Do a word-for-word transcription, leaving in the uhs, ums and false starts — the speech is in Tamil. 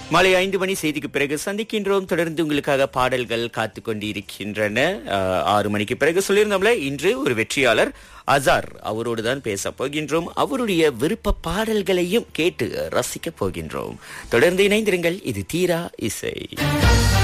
மாலை ஐந்து மணி செய்திக்கு பிறகு சந்திக்கின்றோம். தொடர்ந்து உங்களுக்காக பாடல்கள் காத்து கொண்டிருக்கின்றன. ஆஹ், ஆறு மணிக்கு பிறகு சொல்லியிருந்தோம்ல, இன்று ஒரு வெற்றியாளர் அசார், அவரோடு தான் பேச போகின்றோம். அவருடைய விருப்ப பாடல்களையும் கேட்டு ரசிக்க போகின்றோம். தொடர்ந்து இணைந்திருங்கள். இது தீரா இசை.